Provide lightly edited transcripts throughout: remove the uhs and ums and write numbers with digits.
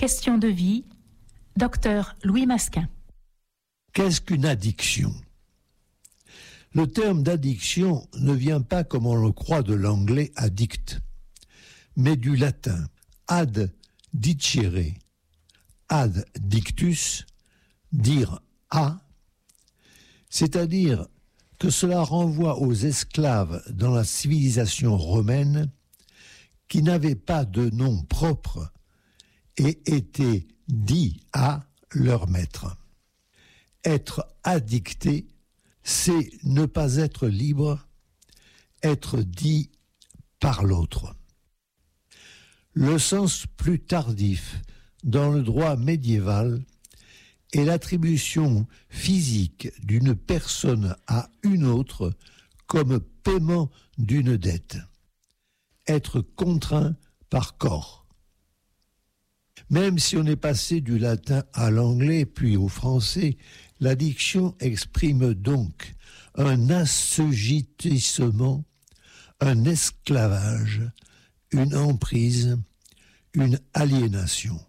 Question de vie, Dr Louis Masquin. Qu'est-ce qu'une addiction ? Le terme d'addiction ne vient pas comme on le croit de l'anglais addict, mais du latin ad dicere, ad dictus, dire à, c'est-à-dire que cela renvoie aux esclaves dans la civilisation romaine qui n'avaient pas de nom propre et étaient dits à leur maître. Être addicté, c'est ne pas être libre, être dit par l'autre. Le sens plus tardif dans le droit médiéval est l'attribution physique d'une personne à une autre comme paiement d'une dette. Être contraint par corps. Même si on est passé du latin à l'anglais puis au français, l'addiction exprime donc un assujettissement, un esclavage, une emprise, une aliénation.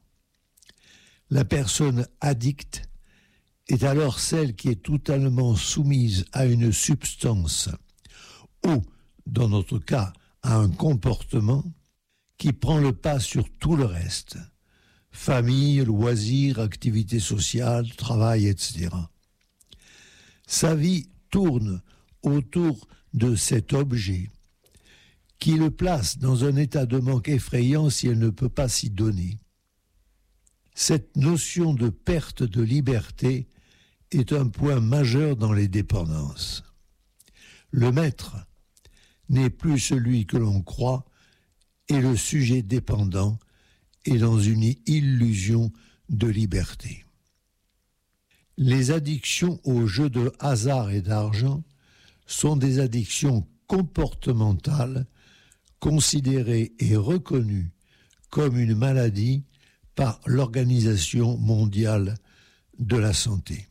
La personne addicte est alors celle qui est totalement soumise à une substance ou, dans notre cas, à un comportement qui prend le pas sur tout le reste. Famille, loisirs, activités sociales, travail, etc. Sa vie tourne autour de cet objet qui le place dans un état de manque effrayant si elle ne peut pas s'y donner. Cette notion de perte de liberté est un point majeur dans les dépendances. Le maître n'est plus celui que l'on croit et le sujet dépendant est dans une illusion de liberté. Les addictions aux jeux de hasard et d'argent sont des addictions comportementales considérées et reconnues comme une maladie par l'Organisation mondiale de la santé.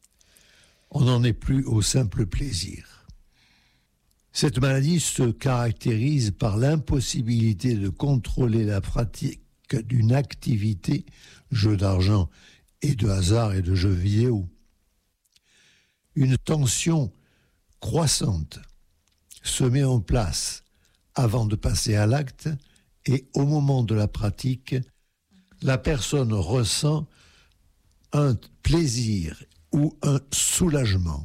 On n'en est plus au simple plaisir. Cette maladie se caractérise par l'impossibilité de contrôler la pratique d'une activité, jeux d'argent et de hasard et de jeux vidéo. Une tension croissante se met en place avant de passer à l'acte et au moment de la pratique, la personne ressent un plaisir ou un soulagement.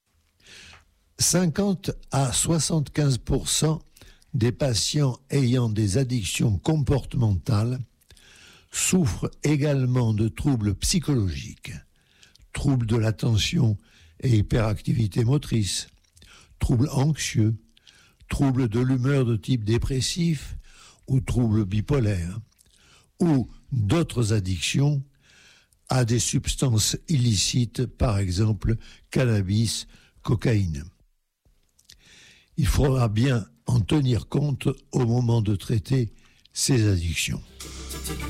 50 à 75% des patients ayant des addictions comportementales souffrent également de troubles psychologiques, troubles de l'attention et hyperactivité motrice, troubles anxieux, troubles de l'humeur de type dépressif ou troubles bipolaires, ou d'autres addictions à des substances illicites, par exemple cannabis, cocaïne. Il faudra bien en tenir compte au moment de traiter ces addictions.